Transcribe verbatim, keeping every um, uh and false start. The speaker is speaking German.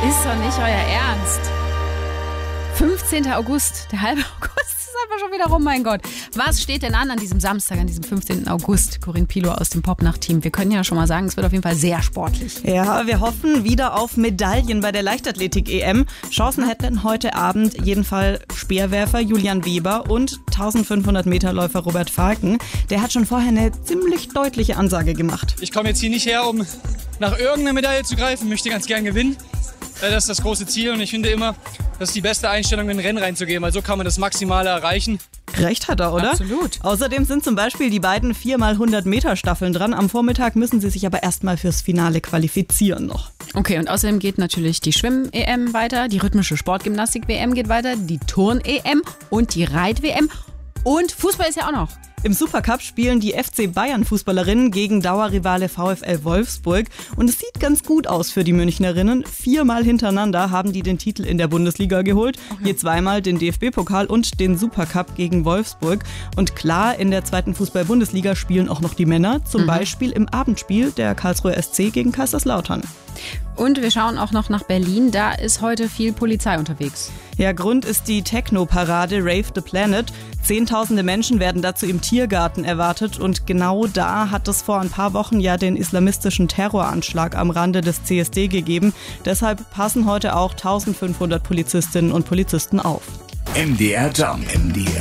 Ist doch nicht euer Ernst. fünfzehnter August, der halbe August ist einfach schon wieder rum, mein Gott. Was steht denn an an diesem Samstag, an diesem fünfzehnten August? Corinne Pilow aus dem Popnacht-Team. Wir können ja schon mal sagen, es wird auf jeden Fall sehr sportlich. Ja, wir hoffen wieder auf Medaillen bei der Leichtathletik-E M. Chancen hätten heute Abend jeden Fall Speerwerfer Julian Weber und eintausendfünfhundert Meter Läufer Robert Falken. Der hat schon vorher eine ziemlich deutliche Ansage gemacht. Ich komme jetzt hier nicht her, um nach irgendeiner Medaille zu greifen, möchte ganz gern gewinnen. Das ist das große Ziel und ich finde immer, das ist die beste Einstellung, in ein Rennen reinzugehen, weil so kann man das Maximale erreichen. Recht hat er, oder? Absolut. Außerdem sind zum Beispiel die beiden vier mal hundert Meter Staffeln dran. Am Vormittag müssen sie sich aber erstmal fürs Finale qualifizieren noch. Okay, und außerdem geht natürlich die Schwimm-E M weiter, die rhythmische Sportgymnastik-W M geht weiter, die Turn-E M und die Reit-W M und Fußball ist ja auch noch. Im Supercup spielen die F C Bayern-Fußballerinnen gegen Dauerrivale VfL Wolfsburg. Und es sieht ganz gut aus für die Münchnerinnen. Viermal hintereinander haben die den Titel in der Bundesliga geholt. Okay. Je zweimal den D F B-Pokal und den Supercup gegen Wolfsburg. Und klar, in der zweiten Fußball-Bundesliga spielen auch noch die Männer. Zum mhm. Beispiel im Abendspiel der Karlsruher S C gegen Kaiserslautern. Und wir schauen auch noch nach Berlin. Da ist heute viel Polizei unterwegs. Ja, Grund ist die Techno-Parade Rave the Planet. Zehntausende Menschen werden dazu im Tiergarten erwartet und genau da hat es vor ein paar Wochen ja den islamistischen Terroranschlag am Rande des C S D gegeben. Deshalb passen heute auch eintausendfünfhundert Polizistinnen und Polizisten auf. M D R Jump. M D